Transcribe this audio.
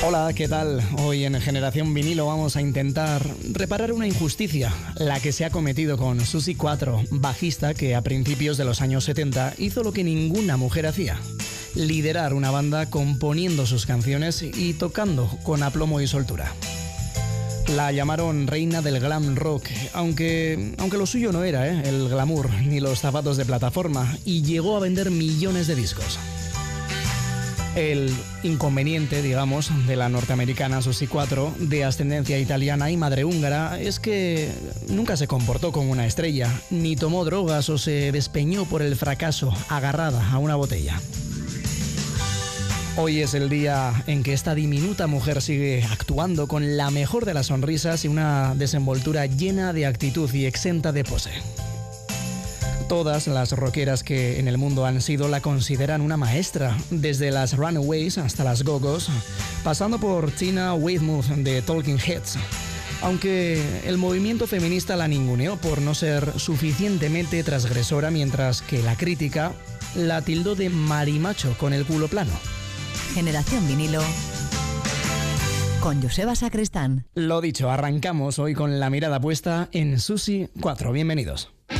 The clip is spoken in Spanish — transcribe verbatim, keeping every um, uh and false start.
Hola, ¿qué tal? Hoy en Generación Vinilo vamos a intentar reparar una injusticia, la que se ha cometido con Susi cuatro, bajista que a principios de los años setenta hizo lo que ninguna mujer hacía: liderar una banda componiendo sus canciones y tocando con aplomo y soltura. La llamaron reina del glam rock, aunque, aunque lo suyo no era ¿eh? el glamour ni los zapatos de plataforma, y llegó a vender millones de discos. El inconveniente, digamos, de la norteamericana Susi cuatro, de ascendencia italiana y madre húngara, es que nunca se comportó como una estrella, ni tomó drogas o se despeñó por el fracaso agarrada a una botella. Hoy es el día en que esta diminuta mujer sigue actuando con la mejor de las sonrisas y una desenvoltura llena de actitud y exenta de pose. Todas las rockeras que en el mundo han sido la consideran una maestra, desde las Runaways hasta las Go-Go's, pasando por Tina Weymouth de Talking Heads. Aunque el movimiento feminista la ninguneó por no ser suficientemente transgresora, mientras que la crítica la tildó de marimacho con el culo plano. Generación Vinilo con Joseba Sacristán. Lo dicho, arrancamos hoy con la mirada puesta en Susi cuatro. Bienvenidos.